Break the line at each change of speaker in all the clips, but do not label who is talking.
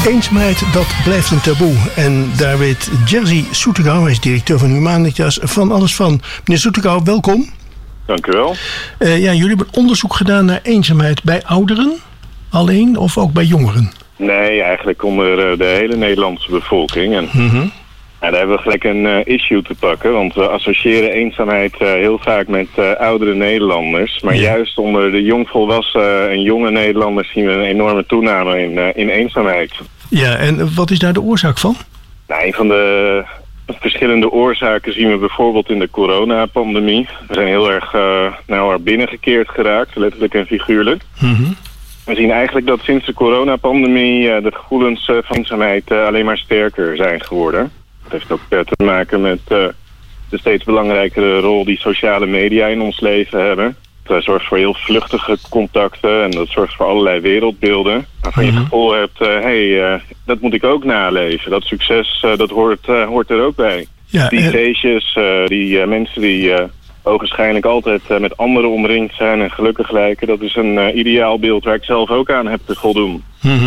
Eenzaamheid, dat blijft een taboe. En daar weet Jerzy Soetekau, hij is directeur van Humanitas, van alles van. Meneer Soetekau, welkom.
Dank u wel.
Jullie hebben onderzoek gedaan naar eenzaamheid bij ouderen alleen of ook bij jongeren?
Nee, eigenlijk onder de hele Nederlandse bevolking. En daar hebben we gelijk een issue te pakken. Want we associëren eenzaamheid heel vaak met oudere Nederlanders. Maar juist onder de jongvolwassen en jonge Nederlanders zien we een enorme toename in eenzaamheid. Ja,
en wat is daar de oorzaak van?
Nou, een van de verschillende oorzaken zien we bijvoorbeeld in de coronapandemie. We zijn heel erg binnengekeerd geraakt, letterlijk en figuurlijk. We zien eigenlijk dat sinds de coronapandemie de gevoelens van eenzaamheid alleen maar sterker zijn geworden. Dat heeft ook te maken met de steeds belangrijkere rol die sociale media in ons leven hebben. Dat zorgt voor heel vluchtige contacten en dat zorgt voor allerlei wereldbeelden. Waarvan je het gevoel hebt, dat moet ik ook naleven. Dat succes, dat hoort er ook bij. Ja, die feestjes, die mensen die ogenschijnlijk altijd met anderen omringd zijn en gelukkig lijken. Dat is een ideaal beeld waar ik zelf ook aan heb te voldoen.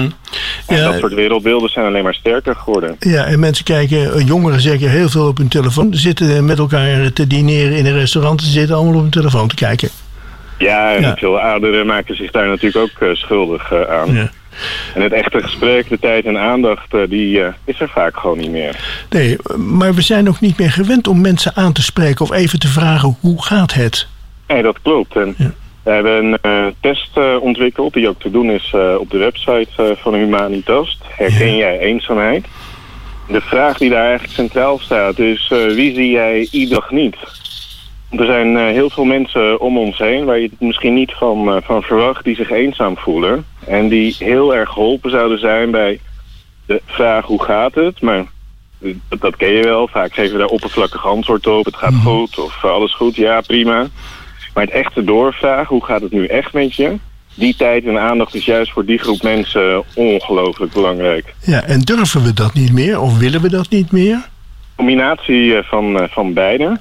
En dat soort wereldbeelden zijn alleen maar sterker geworden.
Ja, en mensen kijken, jongeren zeker heel veel op hun telefoon. Ze zitten met elkaar te dineren in een restaurant. Ze zitten allemaal op hun telefoon te kijken.
Ja, en veel ouderen maken zich daar natuurlijk ook schuldig aan. Ja. En het echte gesprek, de tijd en aandacht, die is er vaak gewoon niet meer.
Nee, maar we zijn ook niet meer gewend om mensen aan te spreken of even te vragen, hoe gaat het?
Nee, dat klopt. En we hebben een test ontwikkeld die ook te doen is op de website van Humanitas. Herken jij eenzaamheid? De vraag die daar eigenlijk centraal staat is, wie zie jij iedere dag niet? Er zijn heel veel mensen om ons heen waar je het misschien niet van verwacht die zich eenzaam voelen. En die heel erg geholpen zouden zijn bij de vraag hoe gaat het. Maar dat ken je wel. Vaak geven we daar oppervlakkig antwoord op. Het gaat goed of alles goed. Ja, prima. Maar het echte doorvragen, hoe gaat het nu echt met je? Die tijd en aandacht is juist voor die groep mensen ongelooflijk belangrijk.
Ja, en durven we dat niet meer of willen we dat niet meer?
Combinatie van beide.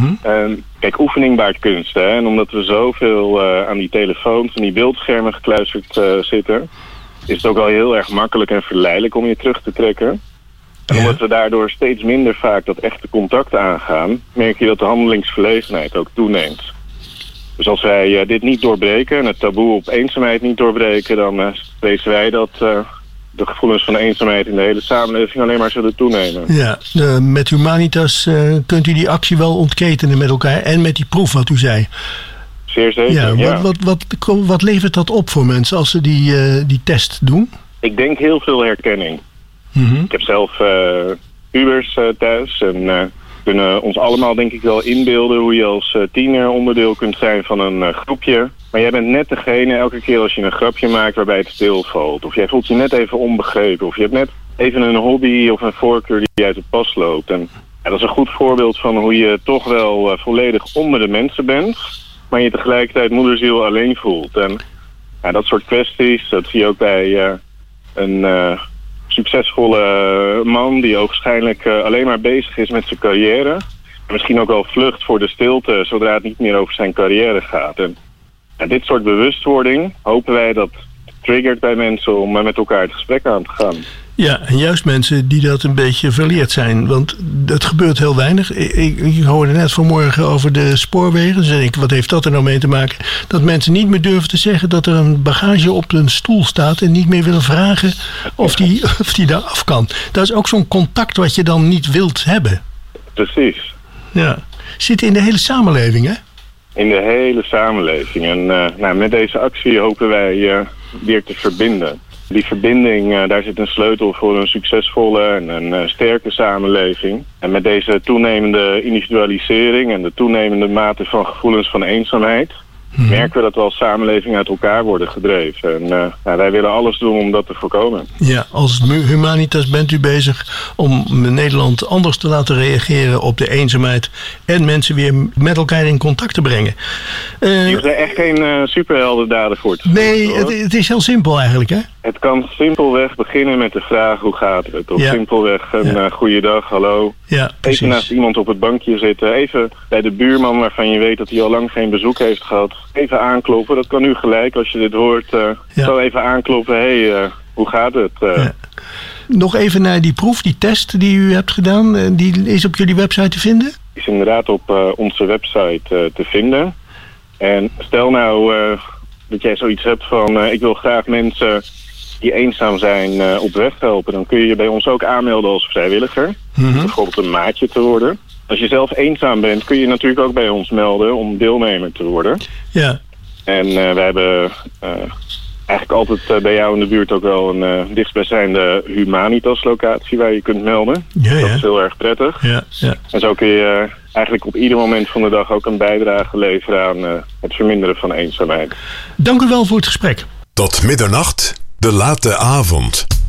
Kijk, oefening baart kunst. Hè? En omdat we zoveel aan die telefoons en die beeldschermen gekluisterd zitten, is het ook wel heel erg makkelijk en verleidelijk om je terug te trekken. En omdat we daardoor steeds minder vaak dat echte contact aangaan, merk je dat de handelingsverlegenheid ook toeneemt. Dus als wij dit niet doorbreken en het taboe op eenzaamheid niet doorbreken, dan vrezen wij dat de gevoelens van eenzaamheid in de hele samenleving alleen maar zullen toenemen. Ja,
met Humanitas kunt u die actie wel ontketenen met elkaar en met die proef wat u zei.
Zeer zeker,
ja. Wat levert dat op voor mensen als ze die test doen?
Ik denk heel veel herkenning. Ik heb zelf pubers thuis en kunnen ons allemaal denk ik wel inbeelden hoe je als tiener onderdeel kunt zijn van een groepje. Maar jij bent net degene elke keer als je een grapje maakt waarbij het stilvalt. Of jij voelt je net even onbegrepen. Of je hebt net even een hobby of een voorkeur die uit de pas loopt. En dat is een goed voorbeeld van hoe je toch wel volledig onder de mensen bent. Maar je tegelijkertijd moederziel alleen voelt. En dat soort kwesties, dat zie je ook bij een succesvolle man die ogenschijnlijk alleen maar bezig is met zijn carrière. Misschien ook wel vlucht voor de stilte zodra het niet meer over zijn carrière gaat. En dit soort bewustwording hopen wij dat triggert bij mensen om met elkaar het gesprek aan te gaan.
Ja, en juist mensen die dat een beetje verleerd zijn. Want het gebeurt heel weinig. Ik hoorde net vanmorgen over de spoorwegen. Dus denk ik, wat heeft dat er nou mee te maken? Dat mensen niet meer durven te zeggen dat er een bagage op een stoel staat en niet meer willen vragen of die daar af kan. Dat is ook zo'n contact wat je dan niet wilt hebben.
Precies.
Ja. Zit in de hele samenleving, hè?
In de hele samenleving. En met deze actie hopen wij weer te verbinden. Die verbinding, daar zit een sleutel voor een succesvolle en een sterke samenleving. En met deze toenemende individualisering en de toenemende mate van gevoelens van eenzaamheid merken we dat we als samenleving uit elkaar worden gedreven. En wij willen alles doen om dat te voorkomen. Ja, als
Humanitas bent u bezig om Nederland anders te laten reageren op de eenzaamheid en mensen weer met elkaar in contact te brengen.
Je hoeft er echt geen superheldendaden voor te doen.
Nee, het is heel simpel eigenlijk, hè?
Het kan simpelweg beginnen met de vraag hoe gaat het? Of simpelweg een goeiedag, hallo. Ja, even naast iemand op het bankje zitten. Even bij de buurman waarvan je weet dat hij al lang geen bezoek heeft gehad. Even aankloppen. Dat kan nu gelijk als je dit hoort. Zo even aankloppen. Hoe gaat het?
Nog even naar die proef, die test die u hebt gedaan. Die is op jullie website te vinden?
Is inderdaad op onze website te vinden. En stel nou dat jij zoiets hebt van... ik wil graag mensen die eenzaam zijn op weg helpen. Dan kun je je bij ons ook aanmelden als vrijwilliger. Bijvoorbeeld een maatje te worden. Als je zelf eenzaam bent, kun je natuurlijk ook bij ons melden om deelnemer te worden. Ja. En wij hebben eigenlijk altijd bij jou in de buurt ook wel een dichtstbijzijnde Humanitas locatie waar je kunt melden. Ja. Dat is heel erg prettig. Ja. En zo kun je eigenlijk op ieder moment van de dag ook een bijdrage leveren aan het verminderen van eenzaamheid.
Dank u wel voor het gesprek.
Tot middernacht, de late avond.